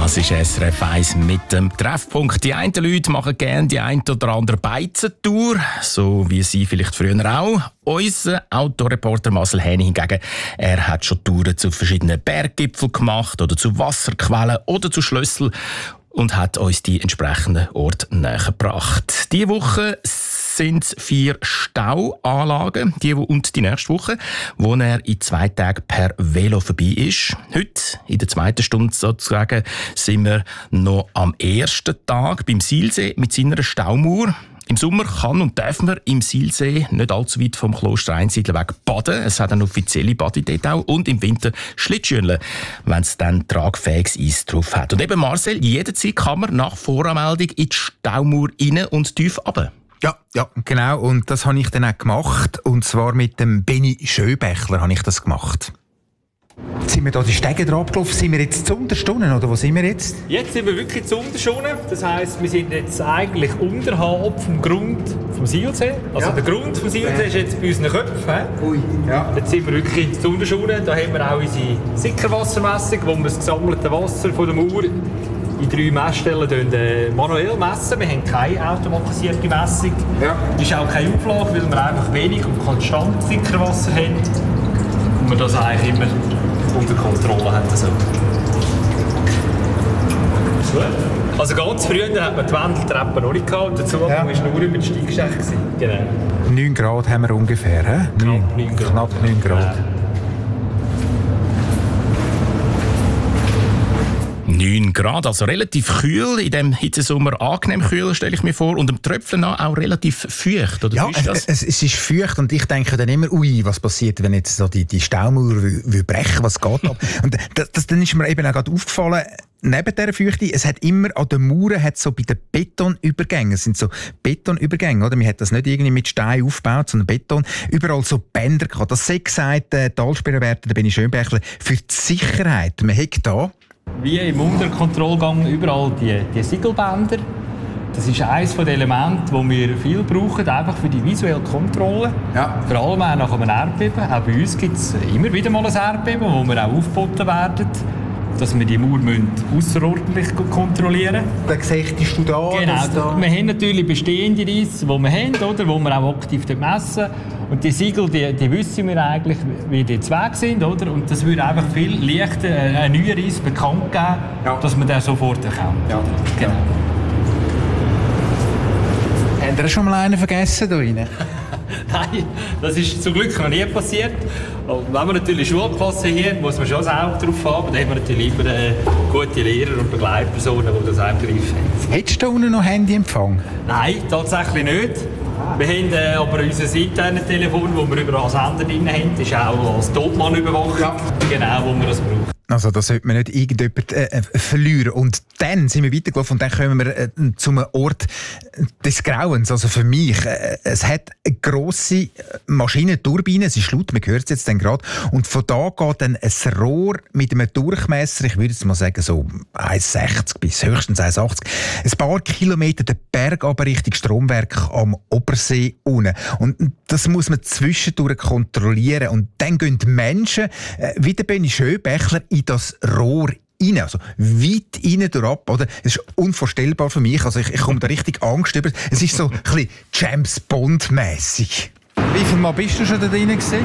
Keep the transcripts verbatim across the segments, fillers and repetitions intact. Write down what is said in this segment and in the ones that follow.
Das ist S R F eins mit dem Treffpunkt. Die einen Leute machen gerne die ein oder andere Beizentour, so wie Sie vielleicht früher auch. Unser Autoreporter Marcel Häni hingegen, er hat schon Touren zu verschiedenen Berggipfeln gemacht oder zu Wasserquellen oder zu Schlösseln und hat uns die entsprechenden Orte näher gebracht. Diese Woche sind es vier Stauanlagen, die und die nächste Woche, wo er in zwei Tagen per Velo vorbei ist. Heute, in der zweiten Stunde sozusagen, sind wir noch am ersten Tag beim Silsee mit seiner Staumauer. Im Sommer kann und darf man im Silsee nicht allzu weit vom Kloster Einsiedler weg baden. Es hat eine offizielle Badi dort auch. Und im Winter Schlittschuheln, wenn es dann tragfähiges Eis drauf hat. Und eben Marcel, jederzeit kann man nach Voranmeldung in die Staumauer rein und tief runter. Ja, ja, genau. Und das habe ich dann auch gemacht. Und zwar mit dem Benny Schöbächler habe ich das gemacht. Jetzt sind wir hier die Stege drauf gelaufen. Sind wir jetzt zu Unterstunden, oder wo sind wir jetzt? Jetzt sind wir wirklich zu Unterstunden. Das heisst, wir sind jetzt eigentlich unterhalb vom Grund vom Silsee. Also ja. Der Grund vom Silsee ist jetzt bei unseren Köpfen. Ui, ja. Jetzt sind wir wirklich zu Unterstunden. Da haben wir auch unsere Sickerwassermessung, wo wir das gesammelte Wasser von der Mauer in drei Messstellen äh, manuell messen. Wir haben keine automatisierte Messung. Ja. Das ist auch keine Auflage, weil wir einfach wenig und konstant Sickerwasser haben. Und wir das eigentlich immer unter Kontrolle haben. Also. Also ganz früher hat man die Wendeltreppe noch nicht gehabt und der Zugang war ja. nur über den Steigschächt. Genau. neun Grad haben wir ungefähr, he? Knapp neun Grad. Knapp neun Grad. Ja. neun Grad, also relativ kühl, in diesem Hitzesommer angenehm kühl, stelle ich mir vor. Und im Tröpfchen auch relativ feucht, oder? Ja, es, es, es ist feucht und ich denke dann immer, ui, was passiert, wenn jetzt so die, die Staumauer will, will brechen, was geht ab? Und das, das, dann ist mir eben auch gerade aufgefallen, neben dieser Feuchte, es hat immer an den Mauern, hat so bei den Betonübergängen, es sind so Betonübergänge, oder? Man hat das nicht irgendwie mit Stein aufgebaut, sondern Beton, überall so Bänder gehabt. Das sei gesagt, der Talsperrenwärter, der Benny Schönbächler, für die Sicherheit. Man hat da wie im Unterkontrollgang überall die, die Siegelbänder. Das ist eines der Elemente, die wir viel brauchen, einfach für die visuelle Kontrolle. Ja. Vor allem auch nach einem Erdbeben. Auch bei uns gibt es immer wieder mal ein Erdbeben, wo wir auch aufgeboten werden, dass wir die Mauer außerordentlich kontrollieren müssen. Dann siehst du da, genau. Da... Wir haben natürlich bestehende Reisse, die wir haben, oder, wo wir auch aktiv messen. Und die Siegel, die, die wissen wir eigentlich, wie die jetzt weg sind, oder? Und das würde einfach viel leichter einen neuen Reis bekannt geben, ja. dass man den sofort erkennt. Ja. Genau. Habt ihr schon mal einen vergessen da rein? Nein, das ist zum Glück noch nie passiert. Und wenn wir natürlich Schulklasse haben, muss man schon das Auge drauf haben. Dann haben wir natürlich lieber äh, gute Lehrer und Begleitpersonen, die das auch im Griff haben. Hättest du unten noch Handyempfang? Nein, tatsächlich nicht. Wir haben äh, aber unser internes Telefon, das wir überall Sender drin haben, ist auch als Topmann überwacht. Ja. Genau, wo wir das brauchen. Also das sollte man nicht irgendjemand äh, verlieren. Und dann sind wir weitergelaufen und dann kommen wir äh, zum Ort des Grauens. Also für mich, äh, es hat eine grosse Maschinenturbine, es ist laut, man hört es jetzt dann gerade. Und von da geht dann ein Rohr mit einem Durchmesser, ich würde jetzt mal sagen so eins Komma sechzig bis höchstens eins Komma achtzig, ein paar Kilometer den Berg aber Richtung Stromwerk am Obersee unten. Und das muss man zwischendurch kontrollieren. Und dann gehen die Menschen, äh, wie der Benny Schönbächler, in das Rohr rein, also weit rein durchab, oder? Es ist unvorstellbar für mich, also ich, ich komme da richtig Angst über. Es ist so ein bisschen James Bond-mässig. Wie viel Mal bist du schon da drin gewesen?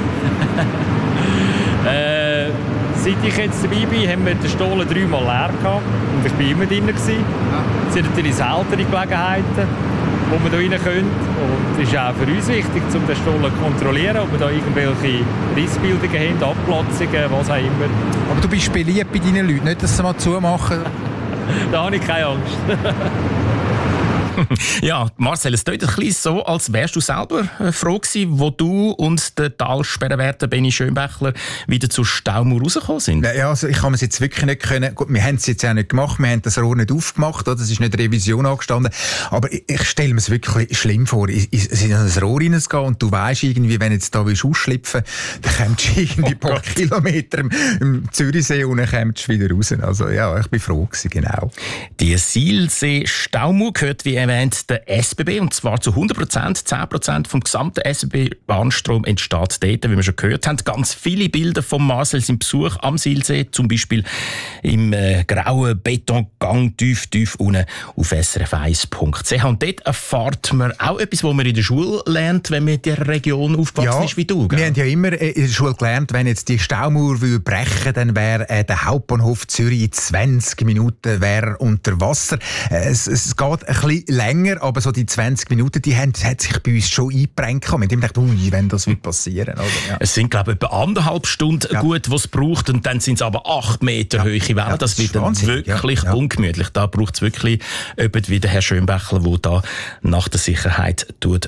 äh, seit ich jetzt dabei bin, haben wir den Stollen dreimal leer gehabt und ich war immer drin gewesen. Ja. Es sind natürlich seltene Gelegenheiten, wo wir hier rein können. Und es ist auch für uns wichtig, um den Stollen zu kontrollieren, ob wir da irgendwelche Rissbildungen haben, Abplatzungen, was auch immer. Aber du bist beliebt bei deinen Leuten, nicht, dass sie mal zumachen? Da habe ich keine Angst. Ja, Marcel, es klingt ein bisschen so, als wärst du selber froh gewesen, wo du und der Talsperrenwärter Benny Schönbächler wieder zur Staumauer rausgekommen sind. Ja, also ich habe es jetzt wirklich nicht können. Gut, wir haben es jetzt auch nicht gemacht, wir haben das Rohr nicht aufgemacht, oder? Es ist nicht Revision angestanden. Aber ich, ich stelle mir es wirklich schlimm vor, in, in ein Rohr reinzugehen und du weisst irgendwie, wenn du jetzt da willst ausschlüpfen, dann kommst du irgendwie ein paar oh Kilometer im, im Zürichsee und dann kommst du wieder raus. Also ja, ich bin froh gewesen, genau. Die Silsee Staumauer gehört wie erwähnt, der S B B, und zwar zu hundert Prozent. zehn Prozent vom gesamten S B B-Bahnstrom entsteht dort, wie wir schon gehört haben. Ganz viele Bilder von Marcel sind Besuch am Silsee, zum Beispiel im äh, grauen Betongang tief, tief unten auf s r f eins punkt c h. Und dort erfahrt man auch etwas, was man in der Schule lernt, wenn man in dieser Region aufgewachsen ja, ist wie du. Gell? Wir haben ja immer in der Schule gelernt, wenn jetzt die Staumauer brechen, dann wäre äh, der Hauptbahnhof Zürich in zwanzig Minuten wäre unter Wasser. Äh, es, es geht ein bisschen länger, aber so die zwanzig Minuten, die haben, hat sich bei uns schon eingebrennt. Wir haben immer gedacht, ui, wenn das wird passieren. Oder? Ja. Es sind, glaube ich, etwa anderthalb Stunden ja. gut, was es braucht, und dann sind es aber acht Meter ja. hohe Wellen. Ja, das, das wird dann wirklich ja. Ja. ungemütlich. Da braucht es wirklich jemanden wie der Herr Schönbächler, der da nach der Sicherheit schaut.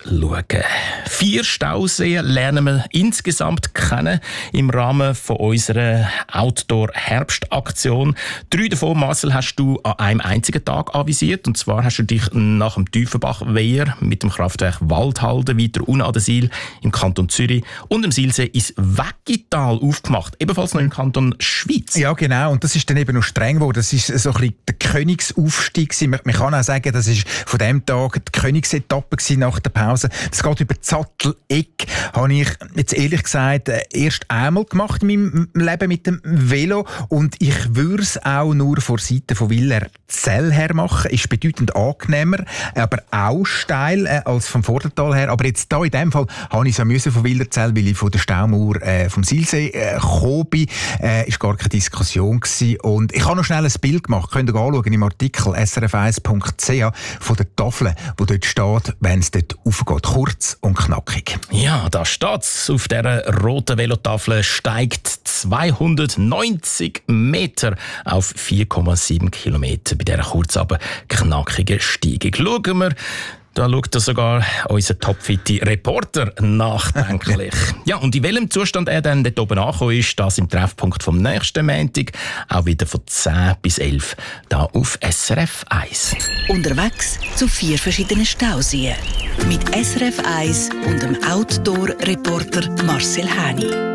Vier Stauseen lernen wir insgesamt kennen im Rahmen von unserer Outdoor-Herbstaktion. Drei davon, Marcel, hast du an einem einzigen Tag avisiert. Und zwar hast du dich nach dem Tiefenbach-Weiher mit dem Kraftwerk Waldhalden weiter unten an der Sil im Kanton Zürich und dem Silsee ins Weggital aufgemacht. Ebenfalls noch im Kanton Schweiz. Ja, genau. Und das ist dann eben noch streng geworden. Das ist so ein bisschen der Königsaufstieg. Man kann auch sagen, das ist von dem Tag die Königsetappe nach der Pause. Das geht über Zattel-Eck. Habe ich jetzt ehrlich gesagt erst einmal gemacht in meinem Leben mit dem Velo. Und ich würde es auch nur von Seite von Willerzell her machen. Ist bedeutend angenehmer, aber auch steil äh, als vom Vordertal her. Aber jetzt da in dem Fall habe ich es müssen von Willerzell, weil ich von der Staumauer äh, vom Silsee äh, gekommen bin. Äh, ist gar keine Diskussion gewesen. Und ich habe noch schnell ein Bild gemacht. Könnt ihr anschauen im Artikel s r f eins punkt c h von der Tafel, wo dort steht, wenn es dort aufgeht. Kurz und knackig. Ja, da steht's. Auf dieser roten Velotafel steigt zweihundertneunzig Meter auf vier Komma sieben Kilometer bei dieser kurz aber knackigen Steigung. Schauen wir. Da schaut sogar unser topfitte Reporter nachdenklich. Ja, und in welchem Zustand er dann dort oben angekommen ist, das im Treffpunkt vom nächsten Montag, auch wieder von zehn bis elf, da auf S R F eins. Unterwegs zu vier verschiedenen Stauseen. Mit S R F eins und dem Outdoor-Reporter Marcel Häni.